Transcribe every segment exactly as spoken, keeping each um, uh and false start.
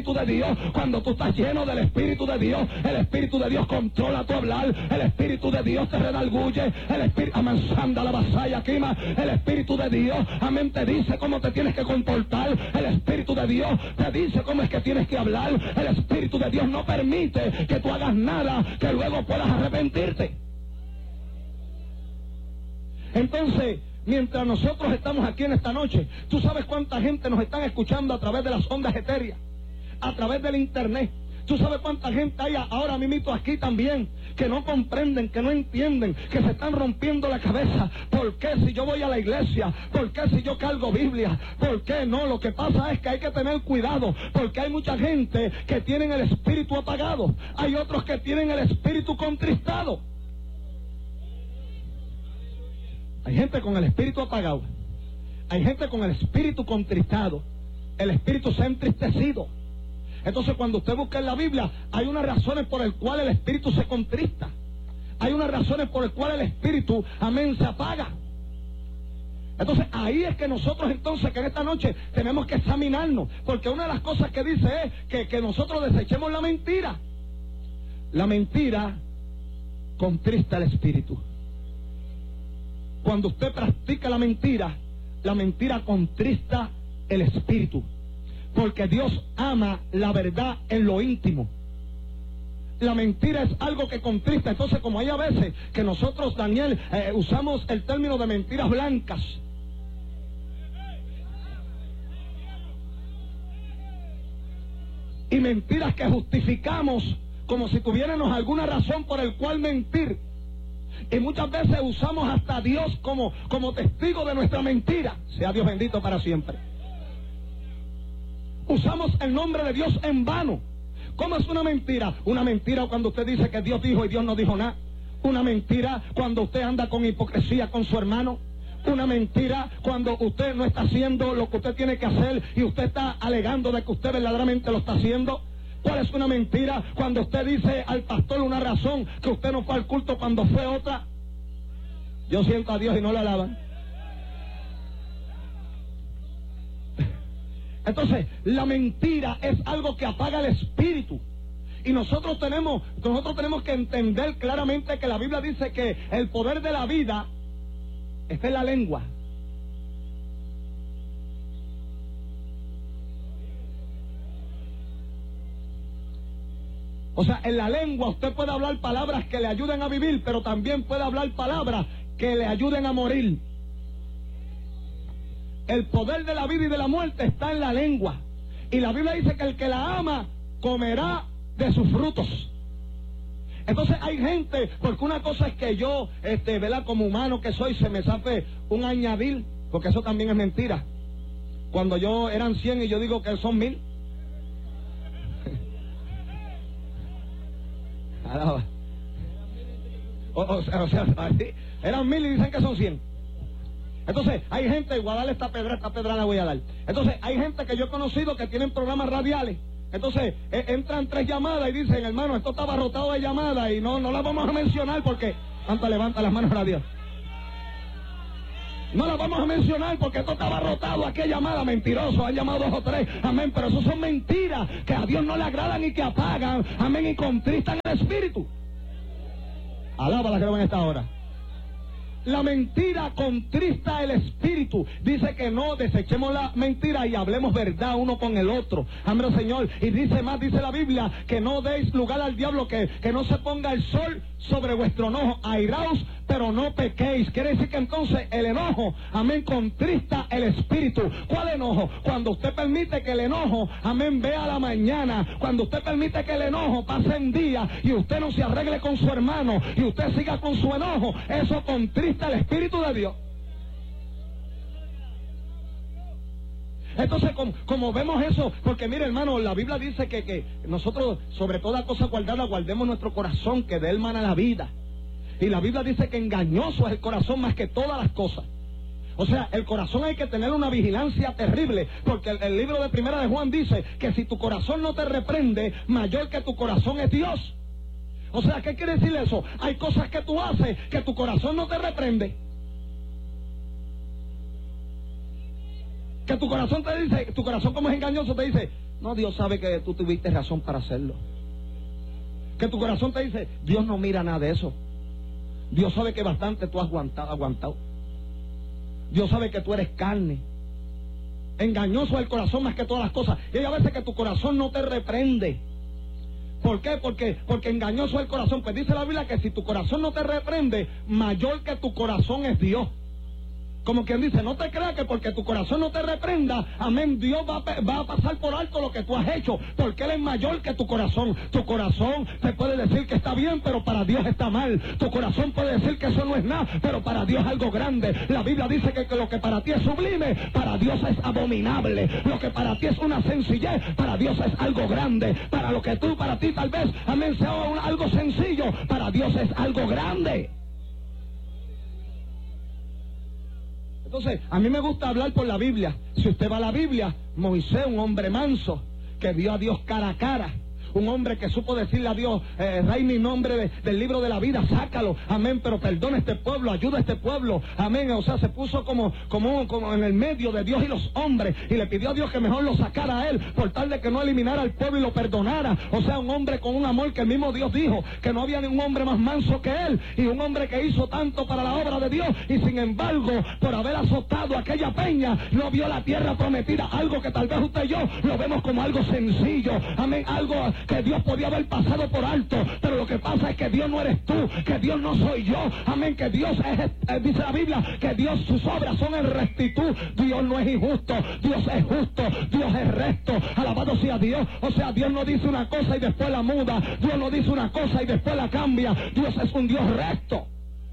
Espíritu de Dios, cuando tú estás lleno del Espíritu de Dios, el Espíritu de Dios controla tu hablar, el Espíritu de Dios te redarguye, el Espíritu, amansanda la vasalla, quima, el Espíritu de Dios, amén, te dice cómo te tienes que comportar, el Espíritu de Dios te dice cómo es que tienes que hablar, el Espíritu de Dios no permite que tú hagas nada que luego puedas arrepentirte. Entonces, mientras nosotros estamos aquí en esta noche, tú sabes cuánta gente nos están escuchando a través de las ondas etéreas, a través del internet. Tú sabes cuánta gente hay ahora mismo aquí también, que no comprenden, que no entienden, que se están rompiendo la cabeza. ¿Por qué si yo voy a la iglesia? ¿Por qué si yo cargo Biblia? ¿Por qué no? Lo que pasa es que hay que tener cuidado, porque hay mucha gente que tienen el espíritu apagado, hay otros que tienen el espíritu contristado. Hay gente con el espíritu apagado, hay gente con el espíritu contristado, el espíritu se ha entristecido. Entonces, cuando usted busca en la Biblia, hay unas razones por las cuales el espíritu se contrista, hay unas razones por las cuales el espíritu, amén, se apaga. Entonces, ahí es que nosotros entonces, que en esta noche tenemos que examinarnos, porque una de las cosas que dice es que, que nosotros desechemos la mentira. La mentira contrista el espíritu. Cuando usted practica la mentira, la mentira contrista el espíritu, porque Dios ama la verdad en lo íntimo. La mentira es algo que contrista. Entonces, como hay a veces que nosotros, Daniel, eh, usamos el término de mentiras blancas. Y mentiras que justificamos como si tuviéramos alguna razón por el cual mentir. Y muchas veces usamos hasta a Dios como, como testigo de nuestra mentira. Sea Dios bendito para siempre. Usamos el nombre de Dios en vano. ¿Cómo es una mentira? Una mentira cuando usted dice que Dios dijo y Dios no dijo nada. Una mentira cuando usted anda con hipocresía con su hermano. Una mentira cuando usted no está haciendo lo que usted tiene que hacer y usted está alegando de que usted verdaderamente lo está haciendo. ¿Cuál es una mentira? Cuando usted dice al pastor una razón que usted no fue al culto cuando fue otra. Yo siento a Dios y no lo alaban. Entonces, la mentira es algo que apaga el espíritu. Y nosotros tenemos, nosotros tenemos que entender claramente que la Biblia dice que el poder de la vida está en la lengua. O sea, en la lengua usted puede hablar palabras que le ayuden a vivir, pero también puede hablar palabras que le ayuden a morir. El poder de la vida y de la muerte está en la lengua. Y la Biblia dice que el que la ama comerá de sus frutos. Entonces hay gente, porque una cosa es que yo, este, ¿verdad? Como humano que soy, se me zafe un añadir, porque eso también es mentira. Cuando yo eran cien y yo digo que son mil. O, o, o sea, eran mil y dicen que son cien. Entonces, hay gente, voy a darle esta pedra, esta pedra la voy a dar. Entonces, hay gente que yo he conocido que tienen programas radiales. Entonces, eh, entran tres llamadas y dicen, hermano, esto está abarrotado de llamadas y no, no las vamos a mencionar porque... ¿Cuánto levanta las manos a Dios? No las vamos a mencionar porque esto está abarrotado. ¿A qué llamada? Mentiroso, han llamado dos o tres. Amén, pero eso son mentiras que a Dios no le agradan y que apagan. Amén, y contristan el espíritu. Alábala que no en esta hora. La mentira contrista el espíritu. Dice que no desechemos la mentira y hablemos verdad uno con el otro. Amén, Señor. Y dice más, dice la Biblia, que no deis lugar al diablo, que, que no se ponga el sol sobre vuestro enojo. Airaos, pero no pequéis. Quiere decir que entonces el enojo, amén, contrista el espíritu. ¿Cuál enojo? Cuando usted permite que el enojo, amén, vea la mañana. Cuando usted permite que el enojo pase en día y usted no se arregle con su hermano y usted siga con su enojo, eso contrista el Espíritu de Dios. Entonces, como, como vemos eso, porque mire, hermano, la Biblia dice que, que nosotros, sobre toda cosa guardada, guardemos nuestro corazón, que de él mana la vida. Y la Biblia dice que engañoso es el corazón más que todas las cosas. O sea, el corazón hay que tener una vigilancia terrible, porque el, el libro de Primera de Juan dice que si tu corazón no te reprende, mayor que tu corazón es Dios. O sea, ¿qué quiere decir eso? Hay cosas que tú haces que tu corazón no te reprende. Que tu corazón te dice, tu corazón como es engañoso te dice, No, Dios sabe que tú tuviste razón para hacerlo. Que tu corazón te dice, Dios no mira nada de eso. Dios sabe que bastante tú has aguantado, aguantado. Dios sabe que tú eres carne. Engañoso es el corazón más que todas las cosas. Y hay a veces que tu corazón no te reprende. ¿Por qué? Porque, porque engañoso es el corazón. Pues dice la Biblia que si tu corazón no te reprende, mayor que tu corazón es Dios. Como quien dice, no te creas que porque tu corazón no te reprenda, amén, Dios va a, va a pasar por alto lo que tú has hecho, porque Él es mayor que tu corazón. Tu corazón te puede decir que está bien, pero para Dios está mal. Tu corazón puede decir que eso no es nada, pero para Dios es algo grande. La Biblia dice que, que lo que para ti es sublime, para Dios es abominable. Lo que para ti es una sencillez, para Dios es algo grande. Para lo que tú, para ti tal vez, amén, sea un, algo sencillo, para Dios es algo grande. Entonces, a mí me gusta hablar por la Biblia. Si usted va a la Biblia, Moisés, un hombre manso, que vio a Dios cara a cara. Un hombre que supo decirle a Dios, eh, rey, mi nombre de, del libro de la vida, sácalo, amén, pero perdona a este pueblo, ayuda a este pueblo, amén. O sea, se puso como, como, como en el medio de Dios y los hombres, y le pidió a Dios que mejor lo sacara a él, por tal de que no eliminara al pueblo y lo perdonara. O sea, un hombre con un amor que el mismo Dios dijo, que no había ningún hombre más manso que él, y un hombre que hizo tanto para la obra de Dios, y sin embargo, por haber azotado aquella peña, no vio la tierra prometida, algo que tal vez usted y yo lo vemos como algo sencillo, amén, algo que Dios podía haber pasado por alto, pero lo que pasa es que Dios no eres tú, que Dios no soy yo, amén, que Dios es, eh, dice la Biblia, que Dios, sus obras son en rectitud. Dios no es injusto, Dios es justo, Dios es recto, alabado sea Dios. O sea, Dios no dice una cosa y después la muda, Dios no dice una cosa y después la cambia, Dios es un Dios recto.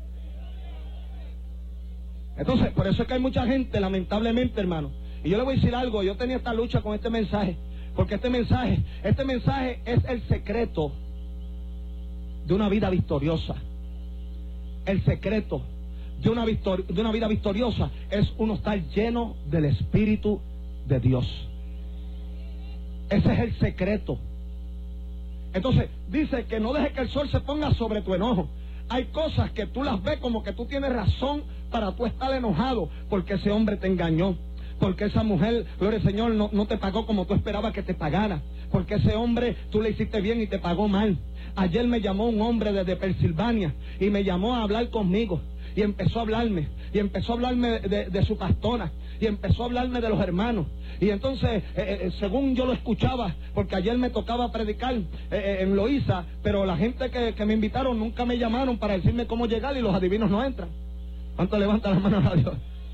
Entonces, por eso es que hay mucha gente, lamentablemente, hermano, y yo le voy a decir algo, yo tenía esta lucha con este mensaje, porque este mensaje, este mensaje es el secreto de una vida victoriosa. El secreto de una, victor, de una vida victoriosa es uno estar lleno del Espíritu de Dios. Ese es el secreto. Entonces, dice que no dejes que el sol se ponga sobre tu enojo. Hay cosas que tú las ves como que tú tienes razón para tú estar enojado, porque ese hombre te engañó. Porque esa mujer, gloria al Señor, no, no te pagó como tú esperabas que te pagara. Porque ese hombre, tú le hiciste bien y te pagó mal. Ayer me llamó un hombre desde Pensilvania y me llamó a hablar conmigo. Y empezó a hablarme. Y empezó a hablarme de, de, de su pastora. Y empezó a hablarme de los hermanos. Y entonces, eh, eh, según yo lo escuchaba, porque ayer me tocaba predicar eh, eh, en Loíza, pero la gente que, que me invitaron nunca me llamaron para decirme cómo llegar y los adivinos no entran. ¿Cuánto levanta las manos a Dios?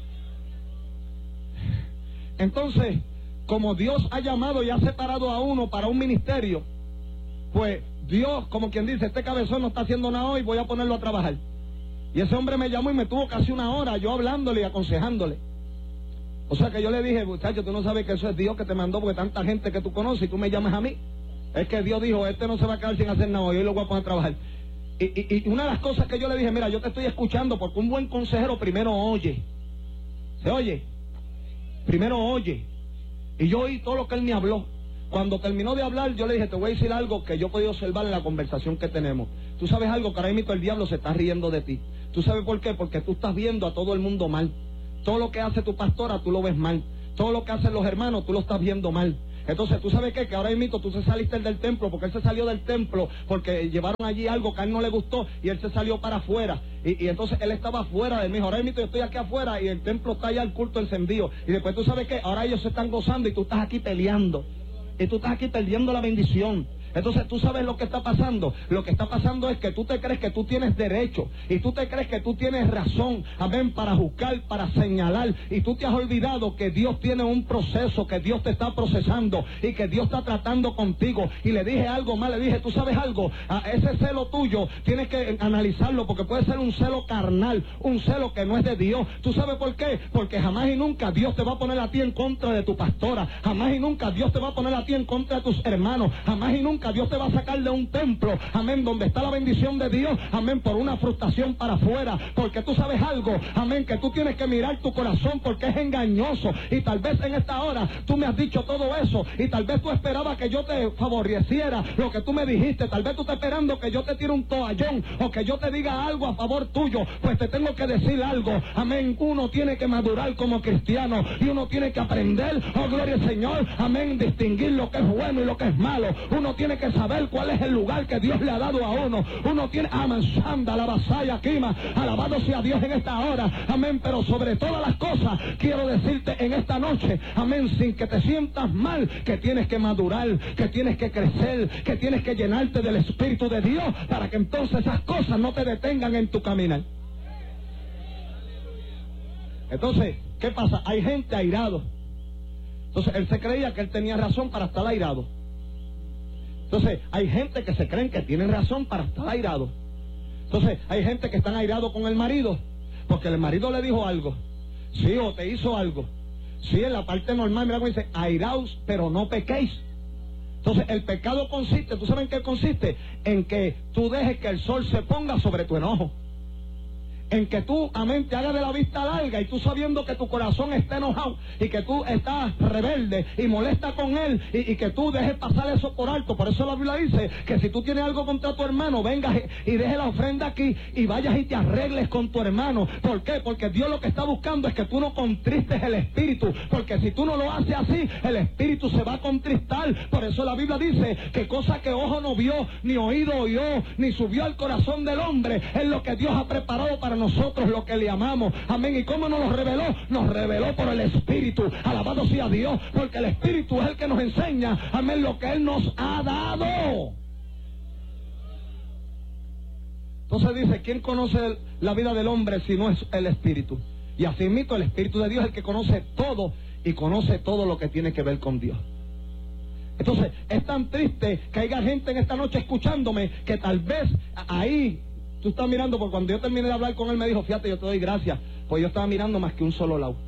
Entonces, como Dios ha llamado y ha separado a uno para un ministerio, pues Dios, como quien dice, este cabezón no está haciendo nada hoy, voy a ponerlo a trabajar. Y ese hombre me llamó y me tuvo casi una hora, yo hablándole y aconsejándole. O sea que yo le dije, muchacho, tú no sabes que eso es Dios que te mandó, porque tanta gente que tú conoces y tú me llamas a mí. Es que Dios dijo, este no se va a quedar sin hacer nada hoy, hoy lo voy a poner a trabajar. Y, y, y una de las cosas que yo le dije, mira, yo te estoy escuchando porque un buen consejero primero oye. ¿Se oye? Primero oye. Y yo oí todo lo que él me habló. Cuando terminó de hablar, yo le dije, te voy a decir algo que yo he podido observar en la conversación que tenemos. Tú sabes algo, que ahora mismo el diablo se está riendo de ti. ¿Tú sabes por qué? Porque tú estás viendo a todo el mundo mal. Todo lo que hace tu pastora, tú lo ves mal. Todo lo que hacen los hermanos, tú lo estás viendo mal. Entonces, ¿tú sabes qué? Que ahora mismo tú se saliste del templo, porque él se salió del templo, porque llevaron allí algo que a él no le gustó, y él se salió para afuera. Y, y entonces él estaba afuera de mí. Ahora mismo yo estoy aquí afuera, y el templo está allá, el culto encendido. Y después, ¿tú sabes qué? Ahora ellos se están gozando, y tú estás aquí peleando. Y tú estás aquí perdiendo la bendición. Entonces, ¿tú sabes lo que está pasando? Lo que está pasando es que tú te crees que tú tienes derecho, y tú te crees que tú tienes razón, amén, para juzgar, para señalar, y tú te has olvidado que Dios tiene un proceso, que Dios te está procesando, y que Dios está tratando contigo. Y le dije algo más, le dije, ¿tú sabes algo? A ese celo tuyo tienes que analizarlo, porque puede ser un celo carnal, un celo que no es de Dios. ¿Tú sabes por qué? Porque jamás y nunca Dios te va a poner a ti en contra de tu pastora, jamás y nunca Dios te va a poner a ti en contra de tus hermanos, jamás y nunca nunca Dios te va a sacar de un templo, amén, donde está la bendición de Dios, amén, por una frustración para afuera, porque tú sabes algo, amén, que tú tienes que mirar tu corazón porque es engañoso, y tal vez en esta hora tú me has dicho todo eso, y tal vez tú esperabas que yo te favoreciera lo que tú me dijiste, tal vez tú estás esperando que yo te tire un toallón, o que yo te diga algo a favor tuyo, pues te tengo que decir algo, amén, uno tiene que madurar como cristiano, y uno tiene que aprender, oh gloria al Señor, amén, distinguir lo que es bueno y lo que es malo, uno tiene que saber cuál es el lugar que Dios le ha dado a uno, uno tiene, amén, sanda, la vasalla, quima, alabado sea Dios en esta hora, amén, pero sobre todas las cosas, quiero decirte en esta noche, amén, sin que te sientas mal, que tienes que madurar, que tienes que crecer, que tienes que llenarte del Espíritu de Dios, para que entonces esas cosas no te detengan en tu caminar. Entonces, ¿qué pasa? Hay gente airado. Entonces, él se creía que él tenía razón para estar airado. Entonces, hay gente que se creen que tienen razón para estar airado. Entonces, hay gente que están airados con el marido, porque el marido le dijo algo, sí, o te hizo algo. Sí, en la parte normal, mira cómo dice, airaos, pero no pequéis. Entonces, el pecado consiste, ¿tú sabes en qué consiste? En que tú dejes que el sol se ponga sobre tu enojo. En que tú, amén, te hagas de la vista larga, y tú sabiendo que tu corazón está enojado y que tú estás rebelde y molesta con él, y, y que tú dejes pasar eso por alto. Por eso la Biblia dice que si tú tienes algo contra tu hermano, vengas y, y deje la ofrenda aquí y vayas y te arregles con tu hermano. ¿Por qué? Porque Dios lo que está buscando es que tú no contristes el espíritu, porque si tú no lo haces así, el espíritu se va a contristar. Por eso la Biblia dice que cosa que ojo no vio, ni oído oyó, ni subió al corazón del hombre, es lo que Dios ha preparado para nosotros, lo que le amamos, amén. ¿Y cómo nos lo reveló? Nos reveló por el Espíritu, alabado sea Dios, porque el Espíritu es el que nos enseña, amén, lo que Él nos ha dado. Entonces dice, ¿quién conoce la vida del hombre si no es el Espíritu? Y así mismo el Espíritu de Dios es el que conoce todo, y conoce todo lo que tiene que ver con Dios. Entonces, es tan triste que haya gente en esta noche escuchándome que tal vez ahí tú estás mirando, porque cuando yo terminé de hablar con él me dijo, fíjate, yo te doy gracias, pues yo estaba mirando más que un solo lado.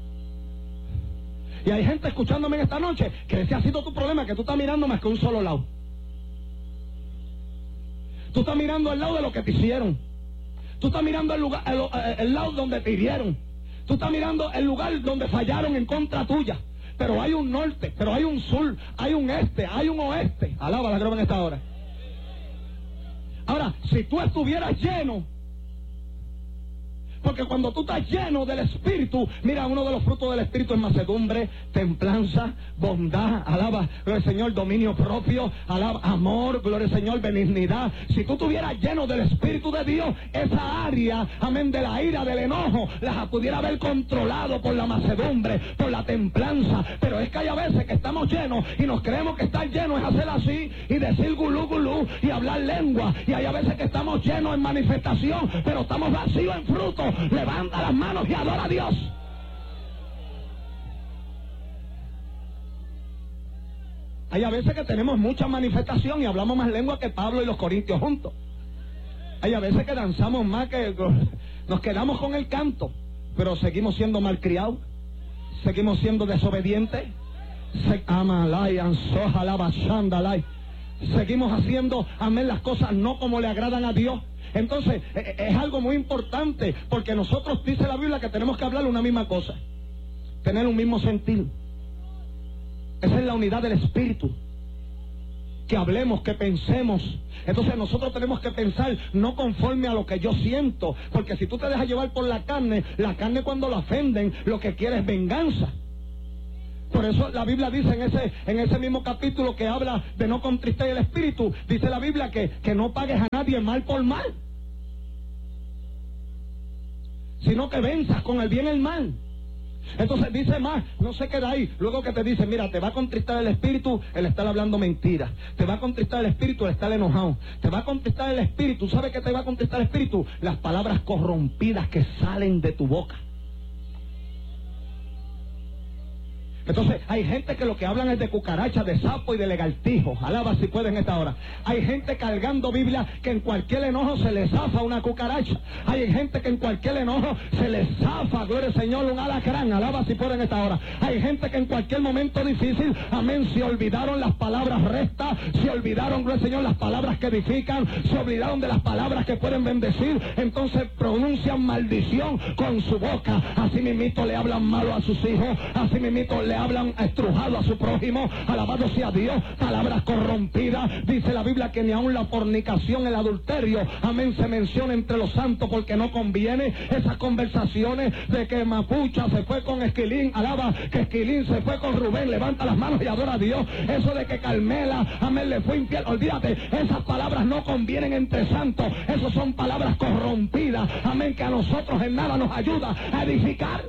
Y hay gente escuchándome en esta noche que ese ha sido tu problema, que tú estás mirando más que un solo lado. Tú estás mirando el lado de lo que te hicieron. Tú estás mirando el, lugar, el, el lado donde te hirieron. Tú estás mirando el lugar donde fallaron en contra tuya. Pero hay un norte, pero hay un sur, hay un este, hay un oeste. Alaba la gloria en esta hora. Ahora, si tú estuvieras lleno, porque cuando tú estás lleno del Espíritu, mira, uno de los frutos del Espíritu es mansedumbre, templanza, bondad, alaba, gloria al Señor, dominio propio, alaba, amor, gloria al Señor, benignidad. Si tú estuvieras lleno del Espíritu de Dios, esa área, amén, de la ira, del enojo, las pudiera haber controlado por la mansedumbre, por la templanza. Pero es que hay a veces que estamos llenos y nos creemos que estar llenos es hacer así y decir gulú, gulú y hablar lengua. Y hay a veces que estamos llenos en manifestación, pero estamos vacíos en fruto. Levanta las manos y adora a Dios. Hay a veces que tenemos mucha manifestación y hablamos más lengua que Pablo y los corintios juntos. Hay a veces que danzamos más que... Nos quedamos con el canto, pero seguimos siendo malcriados, seguimos siendo desobedientes. Se... Amalai, ansoja, bashandalai. Seguimos haciendo, amén, las cosas no como le agradan a Dios. Entonces, es algo muy importante, porque nosotros, dice la Biblia, que tenemos que hablar una misma cosa, tener un mismo sentir. Esa es la unidad del Espíritu. Que hablemos, que pensemos. Entonces nosotros tenemos que pensar no conforme a lo que yo siento, porque si tú te dejas llevar por la carne, la carne cuando la ofenden, lo que quiere es venganza. Por eso la Biblia dice en ese, en ese mismo capítulo que habla de no contristar el espíritu, dice la Biblia que, que no pagues a nadie mal por mal, sino que venzas con el bien el mal. Entonces dice más, no se queda ahí. Luego que te dice, mira, te va a contristar el espíritu el estar hablando mentiras, te va a contristar el espíritu el estar enojado, te va a contristar el espíritu. ¿Sabe qué te va a contristar el espíritu? Las palabras corrompidas que salen de tu boca. Entonces, hay gente que lo que hablan es de cucaracha, de sapo y de lagartijo. Alaba si pueden esta hora. Hay gente cargando Biblia que en cualquier enojo se le zafa una cucaracha. Hay gente que en cualquier enojo se le zafa, gloria al Señor, un alacrán. Alaba si pueden esta hora. Hay gente que en cualquier momento difícil, amén, se olvidaron las palabras rectas, se olvidaron, gloria al Señor, las palabras que edifican, se olvidaron de las palabras que pueden bendecir. Entonces pronuncian maldición con su boca. Así mismito le hablan malo a sus hijos. Así mismito le hablan estrujado a su prójimo. Alabado sea Dios. Palabras corrompidas. Dice la Biblia que ni aun la fornicación, el adulterio, amén, se menciona entre los santos porque no conviene. Esas conversaciones de que Mapucha se fue con Esquilín, alaba, que Esquilín se fue con Rubén, levanta las manos y adora a Dios. Eso de que Carmela, amén, le fue infiel, olvídate, esas palabras no convienen entre santos. Esas son palabras corrompidas, amén, que a nosotros en nada nos ayuda a edificar.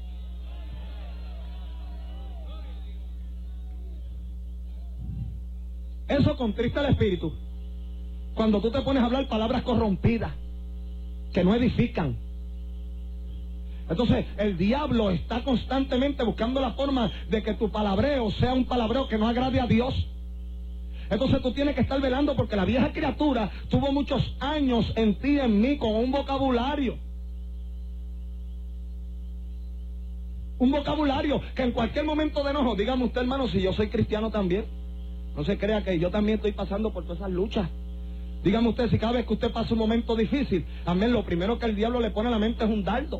Eso contrista el espíritu. Cuando tú te pones a hablar palabras corrompidas que no edifican. Entonces el diablo está constantemente buscando la forma de que tu palabreo sea un palabreo que no agrade a Dios. Entonces tú tienes que estar velando porque la vieja criatura tuvo muchos años en ti y en mí con un vocabulario. Un vocabulario que en cualquier momento de enojo, dígame usted, hermano, si yo soy cristiano también. No se crea que yo también estoy pasando por todas esas luchas. Dígame usted, si cada vez que usted pasa un momento difícil, amén, lo primero que el diablo le pone a la mente es un dardo.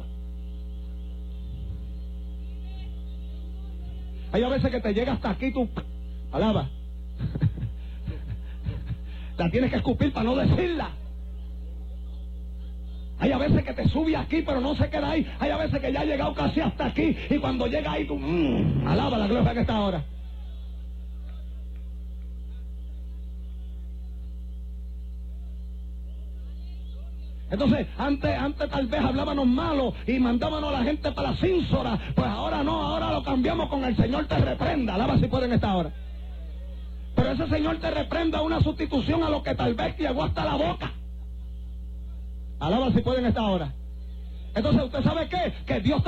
Hay a veces que te llega hasta aquí, tú, alaba. La tienes que escupir para no decirla. Hay a veces que te sube aquí, pero no se queda ahí. Hay a veces que ya ha llegado casi hasta aquí, y cuando llega ahí, tú, mmm, alaba la gloria que está ahora. Entonces, antes, antes tal vez hablábamos malo y mandábamos a la gente para la cínsora. Pues ahora no, ahora lo cambiamos con el Señor te reprenda. Alaba si pueden esta hora. Pero ese Señor te reprenda una sustitución a lo que tal vez llegó hasta la boca. Alaba si pueden esta hora. Entonces, ¿usted sabe qué? Que Dios